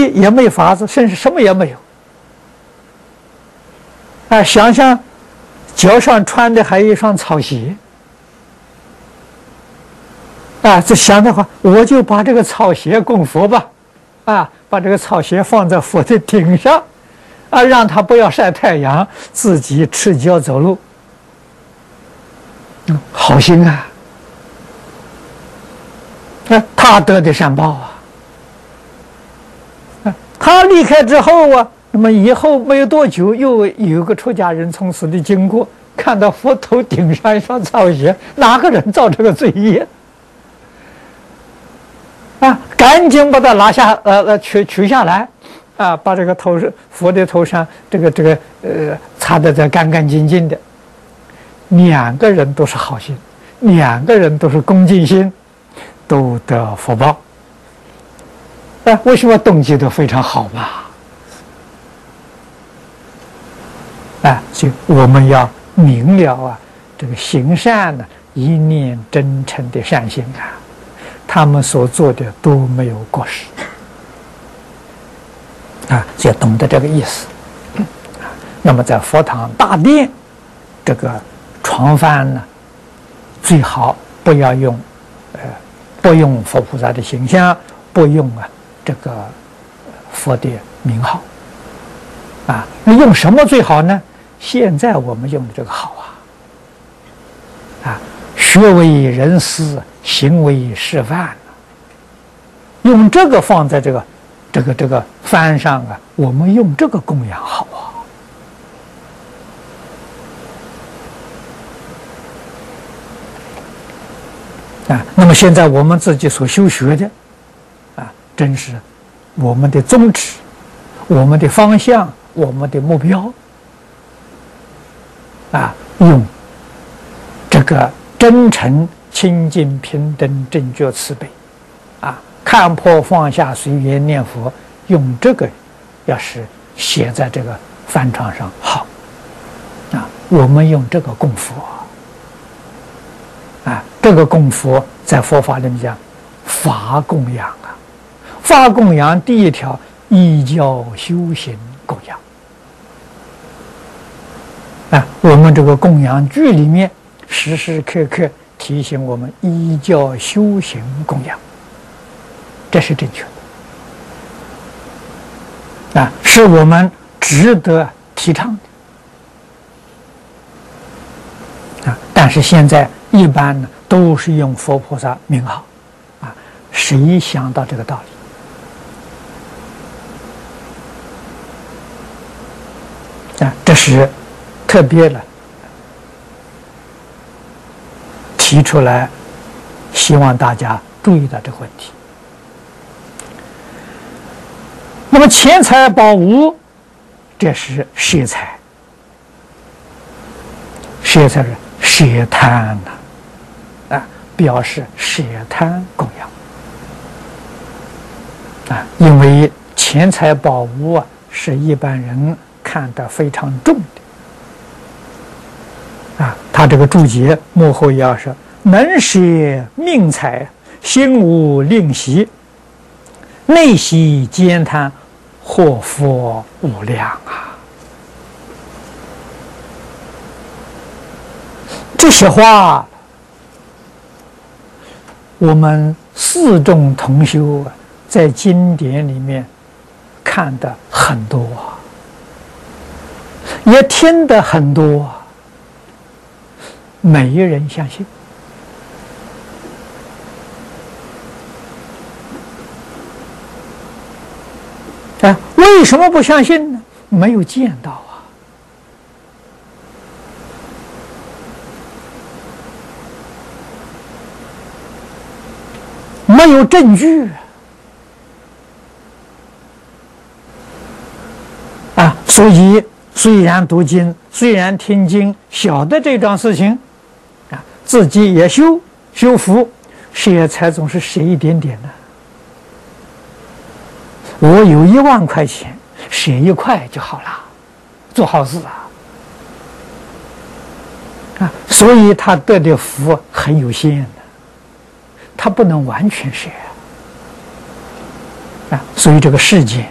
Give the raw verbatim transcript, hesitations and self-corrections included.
洗也没法子，甚至什么也没有。啊，想想脚上穿的还有一双草鞋，啊，这想的话，我就把这个草鞋供佛吧，啊，把这个草鞋放在佛的顶上，啊，让他不要晒太阳，自己赤脚走路。嗯，好心啊！啊，他得的善报啊！啊，他离开之后啊，那么以后没有多久，又有个出家人从此地经过，看到佛头顶上一双草鞋，哪个人造这个罪业？啊，赶紧把它拿下，呃呃，取取下来，啊，把这个头上佛的头上这个这个呃擦得这干干净净的。两个人都是好心，两个人都是恭敬心，都得福报。啊，为什么动机都非常好嘛？啊，所以我们要明了啊，这个行善呢，一念真诚的善心啊，他们所做的都没有过失。啊，就懂得这个意思。啊，那么在佛堂大殿，这个床幡呢，最好不要用，呃，不用佛菩萨的形象，不用啊这个佛的名号。啊，那用什么最好呢？现在我们用的这个好啊，啊，学为人师，行为示范，用这个放在这个这个这个幡上啊，我们用这个供养好啊。啊，那么现在我们自己所修学的，啊，真是我们的宗旨、我们的方向、我们的目标，啊，用这个真诚、清净、平等、正觉、慈悲，啊，看破放下、随缘念佛，用这个要是写在这个幡床上好，啊，我们用这个供佛。啊，这个供佛在佛法里面讲法供养啊，法供养第一条依教修行供养。啊，我们这个供养句里面时时刻刻提醒我们依教修行供养，这是正确的。啊，是我们值得提倡的。啊，但是现在一般呢都是用佛菩萨名号，啊，谁想到这个道理？啊，这是特别的提出来，希望大家注意到这个问题。那么钱财宝物，这是舍财，舍财是舍贪呐。啊，表示舍贪供养啊，因为钱财宝物啊是一般人看得非常重的啊。他这个注解幕后要说：能舍命财，心无吝惜，内息兼贪，祸福无量啊。这些话，我们四众同修啊，在经典里面看的很多啊，也听得很多啊，没人相信啊。为什么不相信呢？没有见到啊。没有证据啊，所以虽然读经，虽然听经，晓得这桩事情啊，自己也修修福，舍财总是舍一点点的。我有一万块钱，舍一块就好了，做好事啊啊，所以他得的福很有限的。它不能完全舍啊，所以这个世界